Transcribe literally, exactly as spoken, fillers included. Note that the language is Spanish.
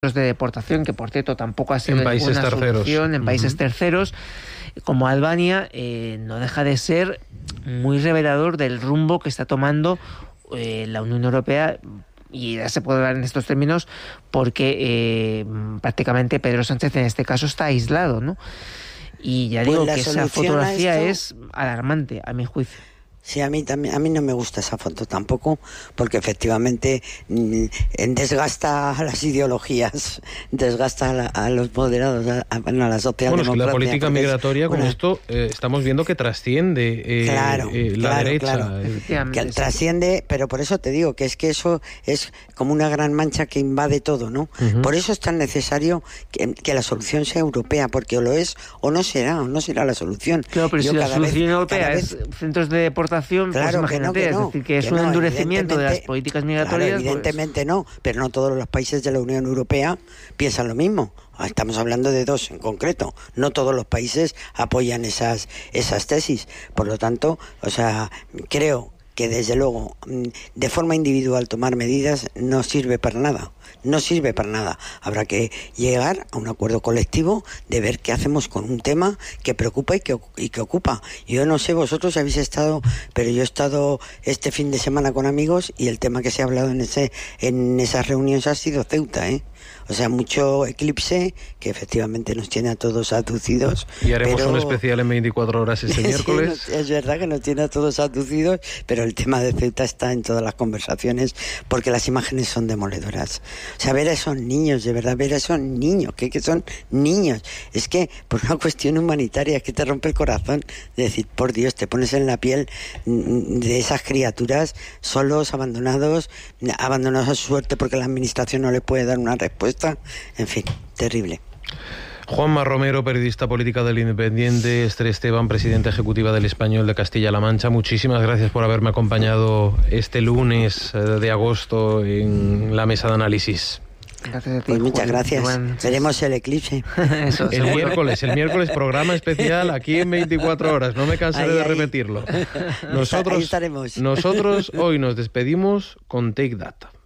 de deportación, que por cierto tampoco ha sido en países una terceros. solución en países uh-huh. terceros, como Albania, eh, no deja de ser muy revelador del rumbo que está tomando eh, la Unión Europea, y ya se puede hablar en estos términos porque eh, prácticamente Pedro Sánchez en este caso está aislado, ¿no? Y ya digo pues que esa fotografía esto... es alarmante, a mi juicio. Sí, a mí también, a mí no me gusta esa foto tampoco, porque efectivamente mmm, desgasta a las ideologías, desgasta a, la, a los moderados, a, a, bueno, a la socialdemocracia. Bueno, es que la política migratoria, es, con bueno, esto eh, estamos viendo que trasciende eh, claro, eh, la claro, derecha. Claro. Que trasciende, pero por eso te digo que es que eso es como una gran mancha que invade todo, ¿no? Uh-huh. Por eso es tan necesario que, que la solución sea europea, porque o lo es o no será, o no será la solución. Claro, pero Yo si la solución vez, europea es vez, centros de deportación, claro, pues imagínate, que no, que no, es decir, que es que un no, endurecimiento de las políticas migratorias. Claro, evidentemente pues... no, pero no todos los países de la Unión Europea piensan lo mismo. Estamos hablando de dos en concreto. No todos los países apoyan esas esas tesis. Por lo tanto, o sea, creo que desde luego de forma individual tomar medidas no sirve para nada. No sirve para nada. Habrá que llegar a un acuerdo colectivo de ver qué hacemos con un tema que preocupa y que, y que ocupa. Yo no sé vosotros si habéis estado, pero yo he estado este fin de semana con amigos y el tema que se ha hablado en ese en esas reuniones ha sido Ceuta, ¿eh? O sea, mucho eclipse que efectivamente nos tiene a todos aducidos. Y haremos pero... un especial en veinticuatro horas este miércoles. Sí, es verdad que nos tiene a todos aducidos, pero el tema de Ceuta está en todas las conversaciones porque las imágenes son demoledoras. O sea, ver a esos niños, de verdad, ver a esos niños, que, que son niños. Es que por una cuestión humanitaria es que te rompe el corazón. De decir, por Dios, te pones en la piel de esas criaturas solos, abandonados, abandonados a su suerte porque la administración no les puede dar una respuesta. En fin, terrible. Juanma Romero, periodista política del Independiente, Esther Esteban, presidenta ejecutiva del Español de Castilla-La Mancha, muchísimas gracias por haberme acompañado este lunes de agosto en la mesa de análisis. Gracias a ti, pues muchas gracias. Buen... Veremos el eclipse. Eso, el seguro. miércoles, el miércoles programa especial aquí en veinticuatro horas. No me cansaré ahí, de ahí. repetirlo. Nosotros, ahí estaremos. Nosotros hoy nos despedimos con Take That.